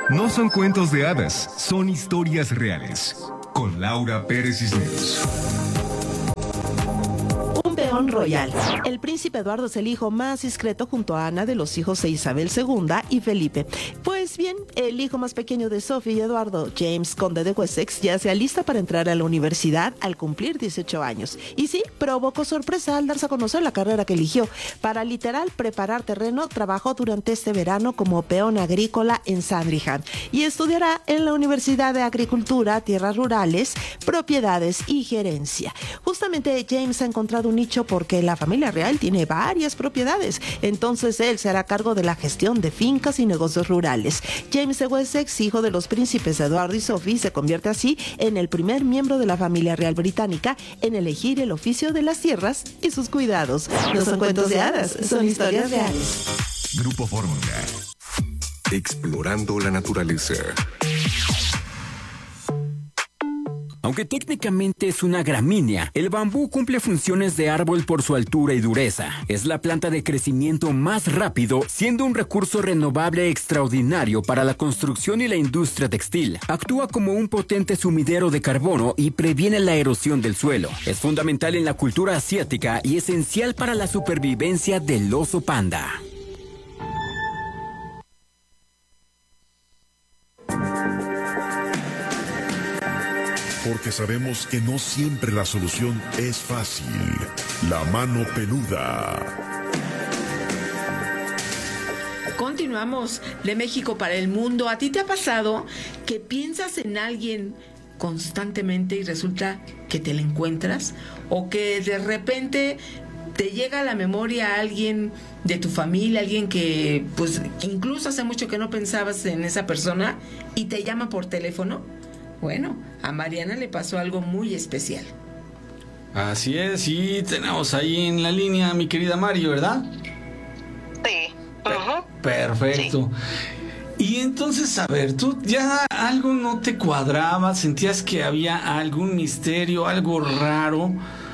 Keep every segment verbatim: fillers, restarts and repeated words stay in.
No son cuentos de hadas, son historias reales. Con Laura Pérez Cisneros. Un peón royal. El príncipe Eduardo es el hijo más discreto junto a Ana de los hijos de Isabel segunda y Felipe. Pues bien, el hijo más pequeño de Sophie y Eduardo, James, conde de Wessex, ya se alista para entrar a la universidad al cumplir dieciocho años. Y sí, provocó sorpresa al darse a conocer la carrera que eligió. Para literal preparar terreno, trabajó durante este verano como peón agrícola en Sandringham y estudiará en la Universidad de Agricultura, Tierras Rurales, Propiedades y Gerencia. Justamente James ha encontrado un nicho porque la familia real tiene varias propiedades, entonces él se hará cargo de la gestión de fincas y negocios rurales. James de Wessex, hijo de los príncipes Eduardo y Sophie, se convierte así en el primer miembro de la familia real británica en elegir el oficio de las tierras y sus cuidados. No son cuentos de hadas, son historias reales. Grupo Fórmula. Explorando la naturaleza. Aunque técnicamente es una gramínea, el bambú cumple funciones de árbol por su altura y dureza. Es la planta de crecimiento más rápido, siendo un recurso renovable extraordinario para la construcción y la industria textil. Actúa como un potente sumidero de carbono y previene la erosión del suelo. Es fundamental en la cultura asiática y esencial para la supervivencia del oso panda. Porque sabemos que no siempre la solución es fácil. La mano peluda. Continuamos de México para el mundo. ¿A ti te ha pasado que piensas en alguien constantemente y resulta que te la encuentras? ¿O que de repente te llega a la memoria a alguien de tu familia, alguien que pues incluso hace mucho que no pensabas en esa persona y te llama por teléfono? Bueno, a Mariana le pasó algo muy especial. Así es, y tenemos ahí en la línea a mi querida Mari, ¿verdad? Sí. Uh-huh. Perfecto. Sí. Y entonces, a ver, tú ya algo no te cuadraba, sentías que había algún misterio, algo raro,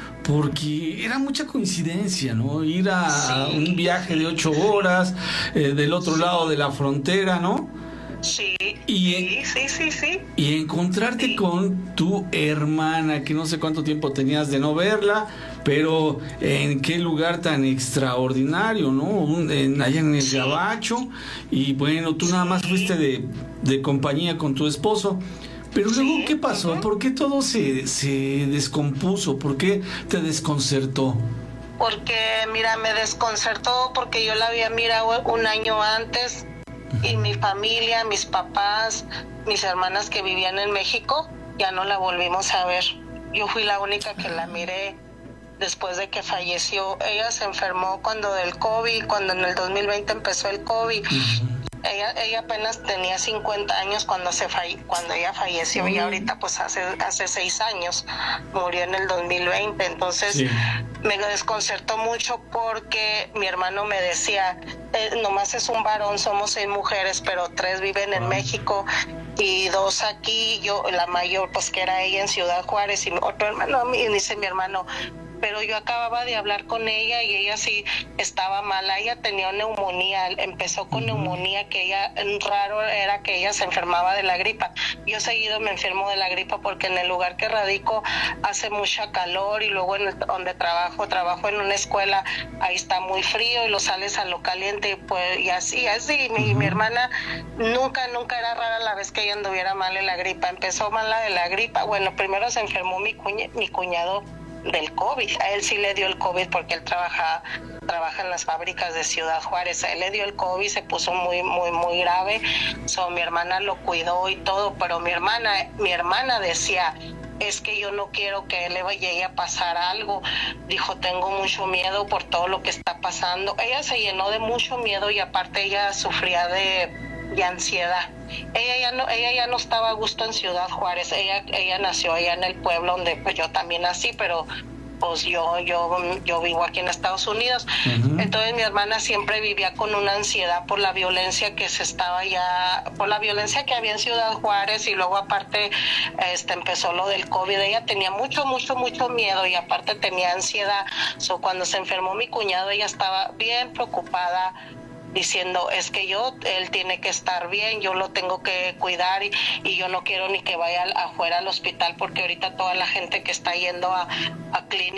porque era mucha coincidencia, ¿no? Ir a sí. un viaje de ocho horas eh, del otro lado de la frontera, ¿no? Sí, y, sí, sí, sí. Y encontrarte sí. con tu hermana, que no sé cuánto tiempo tenías de no verla, pero en qué lugar tan extraordinario, ¿no? Un, en, allá en el sí. Gabacho, y bueno, tú sí. nada más fuiste de, de compañía con tu esposo. Pero luego, sí. ¿qué pasó? Uh-huh. ¿Por qué todo se, se descompuso? ¿Por qué te desconcertó? Porque, mira, me desconcertó porque yo la había mirado un año antes. Y mi familia, mis papás, mis hermanas que vivían en México, ya no la volvimos a ver. Yo fui la única que la miré después de que falleció. Ella se enfermó cuando del COVID, cuando en el dos mil veinte empezó el COVID. Ella, ella apenas tenía cincuenta años cuando se falle, cuando ella falleció, y ahorita pues hace hace seis años, murió en el dos mil veinte. Entonces sí. me desconcertó mucho porque mi hermano me decía, eh, nomás es un varón, somos seis mujeres, pero tres viven en México y dos aquí, yo la mayor pues que era ella en Ciudad Juárez, y otro hermano, y dice mi hermano, pero yo acababa de hablar con ella y ella sí estaba mala. Ella tenía neumonía, empezó con neumonía, que ella, raro era que ella se enfermaba de la gripa. Yo seguido me enfermo de la gripa porque en el lugar que radico hace mucha calor, y luego en el, donde trabajo, trabajo en una escuela, ahí está muy frío y lo sales a lo caliente, y pues y así, así. Mi, mi hermana nunca, nunca era rara la vez que ella anduviera mal en la gripa. Empezó mala de la gripa. Bueno, primero se enfermó mi, cuña, mi cuñado del COVID. A él sí le dio el COVID porque él trabaja trabaja en las fábricas de Ciudad Juárez. A él le dio el COVID, se puso muy muy muy grave. So, mi hermana lo cuidó y todo, pero mi hermana mi hermana decía, es que yo no quiero que él le llegue a pasar algo. Dijo, tengo mucho miedo por todo lo que está pasando. Ella se llenó de mucho miedo y aparte ella sufría de de ansiedad. Ella ya no, ella ya no estaba a gusto en Ciudad Juárez. Ella, ella nació allá en el pueblo donde pues yo también nací, pero pues yo, yo, yo vivo aquí en Estados Unidos. Uh-huh. Entonces mi hermana siempre vivía con una ansiedad por la violencia que se estaba ya, por la violencia que había en Ciudad Juárez, y luego aparte este empezó lo del COVID. Ella tenía mucho, mucho, mucho miedo y aparte tenía ansiedad. So, cuando se enfermó mi cuñado, ella estaba bien preocupada diciendo, es que yo, él tiene que estar bien, yo lo tengo que cuidar y, y yo no quiero ni que vaya afuera al hospital porque ahorita toda la gente que está yendo a, a clínicas